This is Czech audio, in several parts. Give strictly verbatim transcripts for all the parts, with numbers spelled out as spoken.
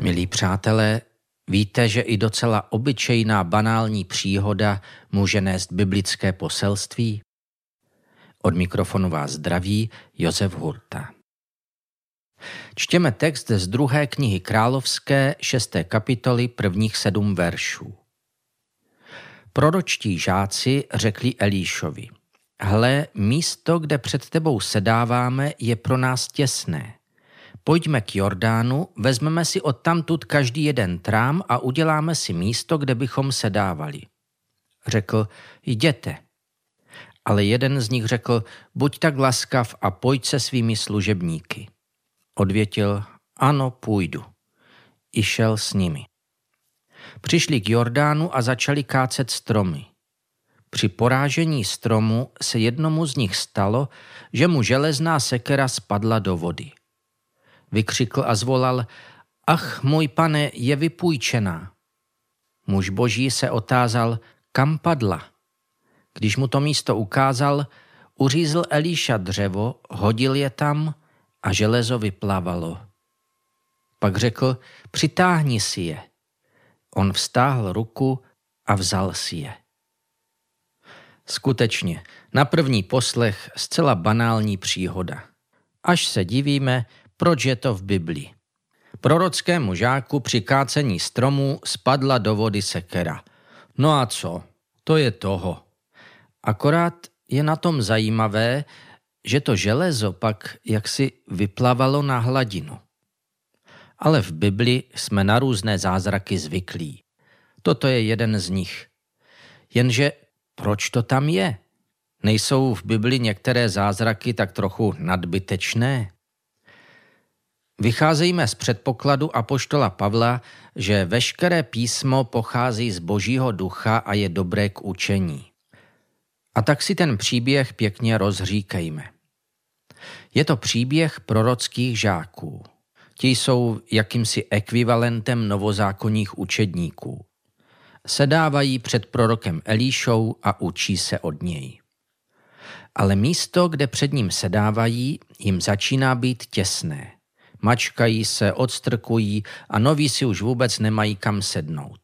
Milí přátelé, víte, že i docela obyčejná banální příhoda může nést biblické poselství? Od mikrofonu vás zdraví Josef Hurta. Čtěme text z druhé knihy Královské, šesté kapitoly, prvních sedm veršů. Proročtí žáci řekli Elíšovi: Hle, místo, kde před tebou sedáváme, je pro nás těsné. Pojďme k Jordánu, vezmeme si odtamtud každý jeden trám a uděláme si místo, kde bychom sedávali. Řekl: Jděte. Ale jeden z nich řekl: Buď tak laskav a pojď se svými služebníky. Odvětil: Ano, půjdu. I šel s nimi. Přišli k Jordánu a začali kácet stromy. Při porážení stromu se jednomu z nich stalo, že mu železná sekera spadla do vody. Vykřikl a zvolal: Ach, můj pane, je vypůjčená. Muž boží se otázal, kam padla. Když mu to místo ukázal, uřízl Elíša dřevo, hodil je tam a železo vyplavalo. Pak řekl: Přitáhni si je. On vztáhl ruku a vzal si je. Skutečně, na první poslech zcela banální příhoda. Až se divíme, proč je to v Biblii. Prorockému žáku při kácení stromů spadla do vody sekera. No a co? To je toho. Akorát je na tom zajímavé, že to železo pak jaksi vyplavalo na hladinu. Ale v Biblii jsme na různé zázraky zvyklí. Toto je jeden z nich. Jenže proč to tam je? Nejsou v Biblii některé zázraky tak trochu nadbytečné? Vycházejme z předpokladu apoštola Pavla, že veškeré písmo pochází z Božího ducha a je dobré k učení. A tak si ten příběh pěkně rozříkejme. Je to příběh prorockých žáků. Ti jsou jakýmsi ekvivalentem novozákonních učedníků. Sedávají před prorokem Elíšou a učí se od něj. Ale místo, kde před ním sedávají, jim začíná být těsné. Mačkají se, odstrkují a noví si už vůbec nemají kam sednout.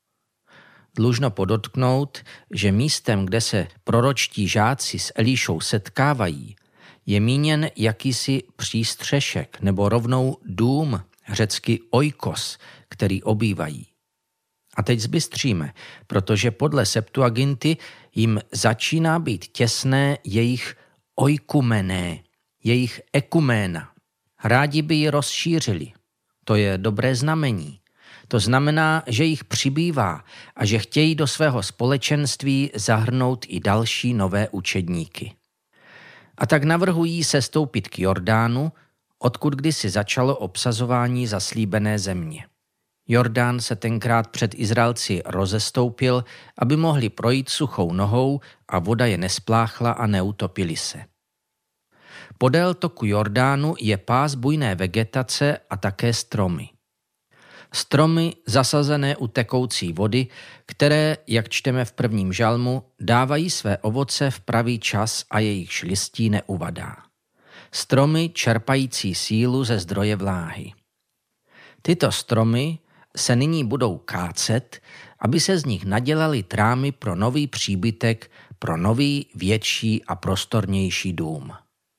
Dlužno podotknout, že místem, kde se proročtí žáci s Elíšou setkávají, je míněn jakýsi přístřešek nebo rovnou dům, řecky oikos, který obývají. A teď zbystříme, protože podle Septuaginty jim začíná být těsné jejich oikumené, jejich ekuména. Rádi by ji rozšířili. To je dobré znamení. To znamená, že jich přibývá a že chtějí do svého společenství zahrnout i další nové učedníky. A tak navrhují sestoupit k Jordánu, odkud kdysi začalo obsazování zaslíbené země. Jordán se tenkrát před Izraelci rozestoupil, aby mohli projít suchou nohou a voda je nespláchla a neutopili se. Podél toku Jordánu je pás bujné vegetace a také stromy. Stromy zasazené u tekoucí vody, které, jak čteme v prvním žalmu, dávají své ovoce v pravý čas a jejich listí neuvadá. Stromy čerpající sílu ze zdroje vláhy. Tyto stromy se nyní budou kácet, aby se z nich nadělaly trámy pro nový příbytek, pro nový, větší a prostornější dům.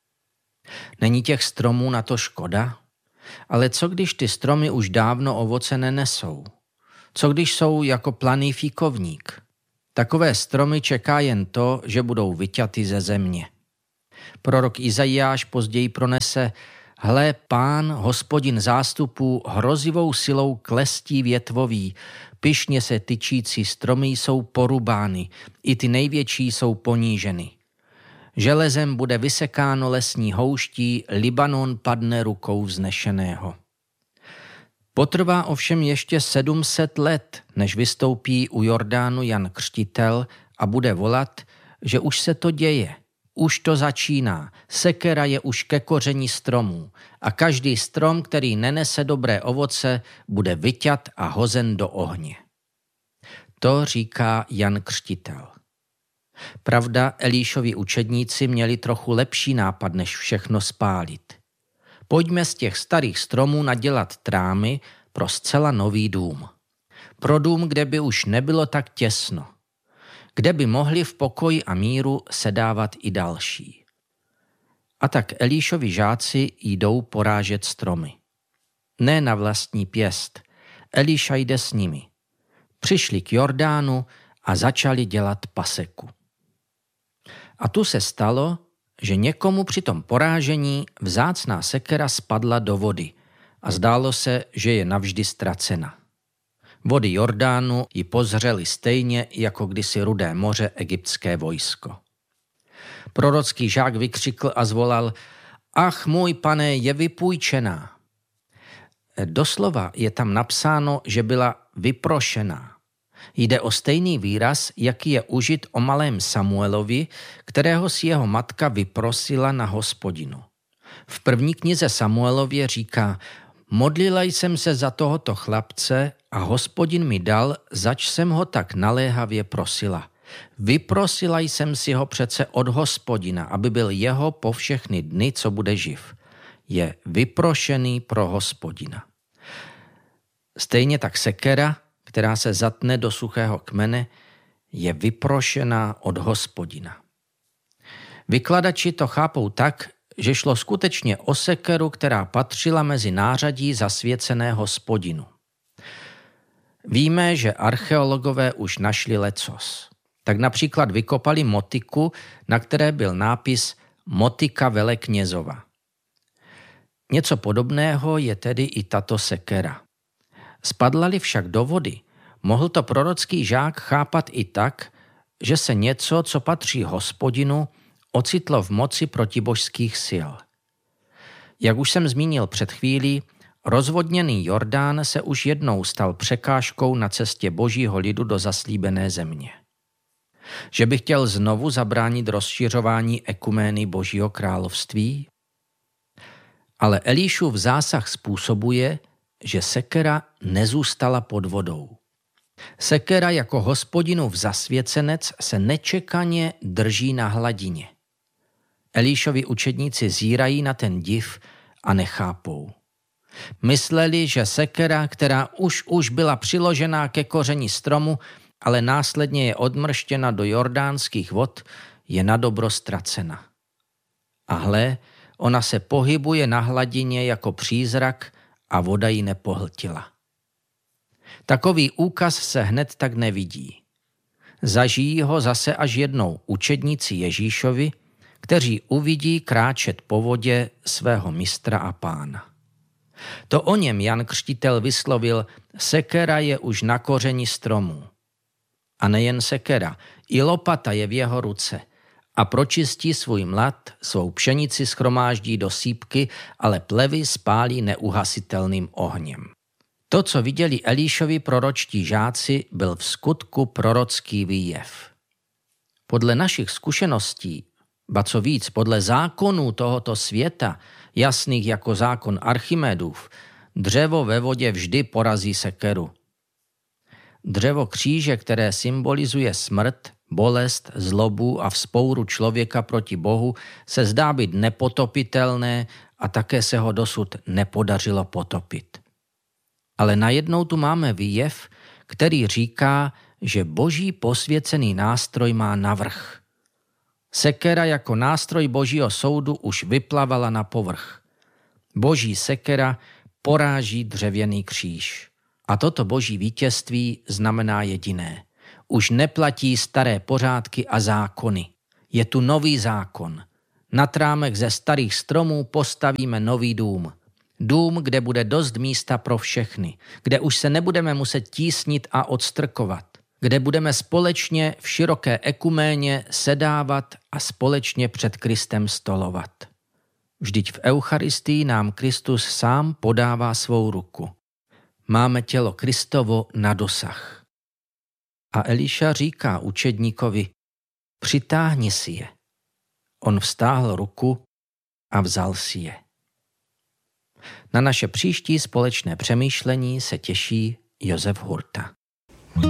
Není těch stromů na to škoda? Ale co když ty stromy už dávno ovoce nenesou? Co když jsou jako planý fíkovník? Takové stromy čeká jen to, že budou vyťaty ze země. Prorok Izajáš později pronese: Hle, Pán, Hospodin zástupů, hrozivou silou klestí větvový, pyšně se tyčící stromy jsou porubány, i ty největší jsou poníženy. Železem bude vysekáno lesní houští, Libanon padne rukou vznešeného. Potrvá ovšem ještě sedm set let, než vystoupí u Jordánu Jan Křtitel a bude volat, že už se to děje, už to začíná, sekera je už ke koření stromů a každý strom, který nenese dobré ovoce, bude vyťat a hozen do ohně. To říká Jan Křtitel. Pravda, Elíšovi učedníci měli trochu lepší nápad, než všechno spálit. Pojďme z těch starých stromů nadělat trámy, pro zcela nový dům. Pro dům, kde by už nebylo tak těsno. Kde by mohli v pokoji a míru sedávat i další. A tak Elíšovi žáci jdou porážet stromy. Ne na vlastní pěst. Elíša jde s nimi. Přišli k Jordánu a začali dělat paseku. A tu se stalo, že někomu při tom porážení vzácná sekera spadla do vody a zdálo se, že je navždy ztracena. Vody Jordánu ji pozřely stejně jako kdysi Rudé moře egyptské vojsko. Prorocký žák vykřikl a zvolal: Ach, můj pane, je vypůjčená. Doslova je tam napsáno, že byla vyprošená. Jde o stejný výraz, jaký je užit o malém Samuelovi, kterého si jeho matka vyprosila na Hospodinu. V první knize Samuelově říká: Modlila jsem se za tohoto chlapce a Hospodin mi dal, zač jsem ho tak naléhavě prosila. Vyprosila jsem si ho přece od Hospodina, aby byl jeho po všechny dny, co bude živ. Je vyprošený pro Hospodina. Stejně tak sekera, která se zatne do suchého kmene, je vyprošená od Hospodina. Vykladači to chápou tak, že šlo skutečně o sekeru, která patřila mezi nářadí zasvěcené Hospodinu. Víme, že archeologové už našli lecos. Tak například vykopali motiku, na které byl nápis Motika veleknězova. Něco podobného je tedy i tato sekera. Spadla-li však do vody, mohl to prorocký žák chápat i tak, že se něco, co patří Hospodinu, ocitlo v moci protibožských sil. Jak už jsem zmínil před chvílí, rozvodněný Jordán se už jednou stal překážkou na cestě božího lidu do zaslíbené země. Že by chtěl znovu zabránit rozšiřování ekumény božího království? Ale Elíšův zásah způsobuje, že sekera nezůstala pod vodou. Sekera jako Hospodinův zasvěcenec se nečekaně drží na hladině. Elíšovi učedníci zírají na ten div a nechápou. Mysleli, že sekera, která už už byla přiložená ke kořeni stromu, ale následně je odmrštěna do jordánských vod, je nadobro ztracena. A hle, ona se pohybuje na hladině jako přízrak a voda ji nepohltila. Takový úkaz se hned tak nevidí. Zažijí ho zase až jednou učedníci Ježíšovi, kteří uvidí kráčet po vodě svého mistra a pána. To o něm Jan Křtitel vyslovil: sekera je už na kořeni stromů. A nejen sekera, i lopata je v jeho ruce a pročistí svůj mlad, svou pšenici schromáždí do sýpky, ale plevy spálí neuhasitelným ohněm. To, co viděli Elíšovi proročtí žáci, byl v skutku prorocký výjev. Podle našich zkušeností, ba co víc, podle zákonů tohoto světa, jasných jako zákon Archimedův, dřevo ve vodě vždy porazí sekeru. Dřevo kříže, které symbolizuje smrt, bolest, zlobu a vzpouru člověka proti Bohu, se zdá být nepotopitelné a také se ho dosud nepodařilo potopit. Ale najednou tu máme výjev, který říká, že boží posvěcený nástroj má navrch. Sekera jako nástroj božího soudu už vyplavala na povrch. Boží sekera poráží dřevěný kříž. A toto boží vítězství znamená jediné. Už neplatí staré pořádky a zákony. Je tu nový zákon. Nad rámek ze starých stromů postavíme nový dům. Dům, kde bude dost místa pro všechny. Kde už se nebudeme muset tísnit a odstrkovat. Kde budeme společně v široké ekuméně sedávat a společně před Kristem stolovat. Vždyť v Eucharistii nám Kristus sám podává svou ruku. Máme tělo Kristovo na dosah. A Eliša říká učedníkovi: přitáhni si je. On vztáhl ruku a vzal si je. Na naše příští společné přemýšlení se těší Josef Hurta.